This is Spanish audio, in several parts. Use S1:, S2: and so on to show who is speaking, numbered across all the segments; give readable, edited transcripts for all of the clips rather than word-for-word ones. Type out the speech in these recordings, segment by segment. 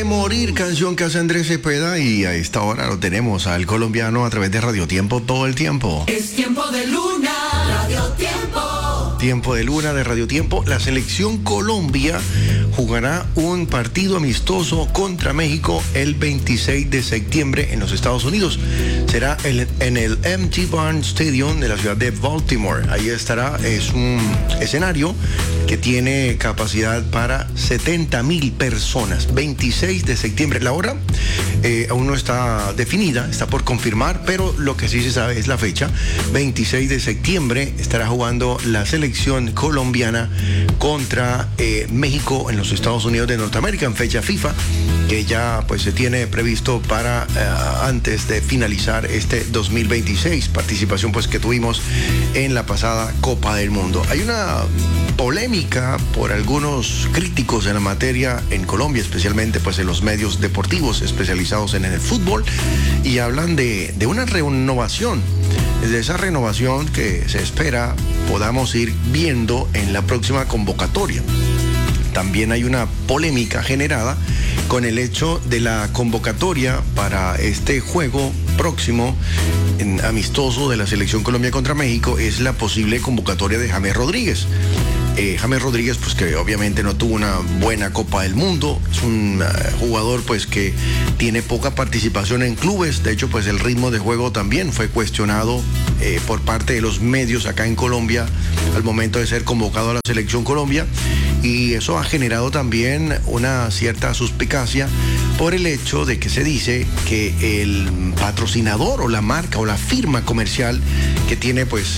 S1: Morir, canción que hace Andrés Cepeda, y a esta hora lo tenemos al colombiano a través de Radio Tiempo todo el tiempo.
S2: Es tiempo de luna, Radio Tiempo.
S1: Tiempo de luna de Radio Tiempo. La selección Colombia jugará un partido amistoso contra México el 26 de septiembre en los Estados Unidos. Será en el M.T. Barnes Stadium de la ciudad de Baltimore. Ahí estará, es un escenario que tiene capacidad para 70,000 personas. 26 de septiembre. La hora aún no está definida, está por confirmar, pero lo que sí se sabe es la fecha. 26 de septiembre estará jugando la selección colombiana contra México en los Estados Unidos de Norteamérica en fecha FIFA, que ya pues se tiene previsto para antes de finalizar este 2026, participación pues que tuvimos en la pasada Copa del Mundo. Hay una polémica por algunos críticos en la materia en Colombia, especialmente pues en los medios deportivos especializados en el fútbol, y hablan de una renovación, de esa renovación que se espera podamos ir viendo en la próxima convocatoria. También hay una polémica generada con el hecho de la convocatoria para este juego próximo amistoso de la selección Colombia contra México. Es la posible convocatoria de James Rodríguez. James Rodríguez, pues que obviamente no tuvo una buena Copa del Mundo, es un jugador pues que tiene poca participación en clubes. De hecho, pues el ritmo de juego también fue cuestionado por parte de los medios acá en Colombia al momento de ser convocado a la selección Colombia, y eso ha generado también una cierta suspicacia por el hecho de que se dice que el patrocinador o la marca o la firma comercial que tiene pues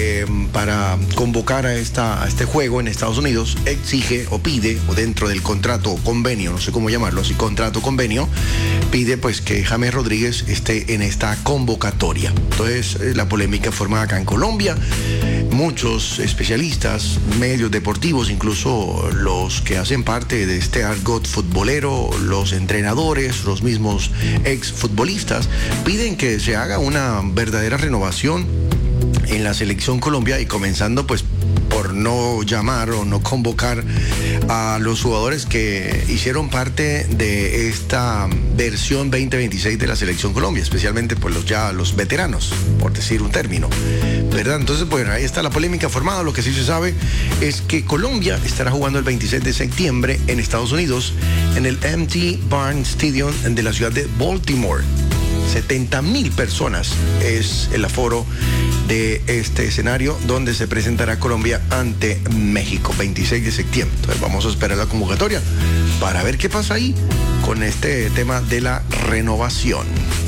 S1: para convocar a este juego en Estados Unidos exige o pide, o dentro del contrato o convenio, no sé cómo llamarlo, si contrato o convenio, pide pues que James Rodríguez esté en esta convocatoria. Entonces la polémica formada acá en Colombia, muchos especialistas, medios deportivos, incluso los que hacen parte de este argot futbolero, los entrenadores, los mismos exfutbolistas, piden que se haga una verdadera renovación en la selección Colombia, y comenzando pues por no llamar o no convocar a los jugadores que hicieron parte de esta versión 2026 de la selección Colombia, especialmente pues los veteranos, por decir un término, ¿verdad? Entonces, bueno, ahí está la polémica formada. Lo que sí se sabe es que Colombia estará jugando el 26 de septiembre en Estados Unidos en el M.T. Barnes Stadium de la ciudad de Baltimore. 70,000 personas es el aforo de este escenario donde se presentará Colombia ante México, 26 de septiembre. Entonces vamos a esperar la convocatoria para ver qué pasa ahí con este tema de la renovación.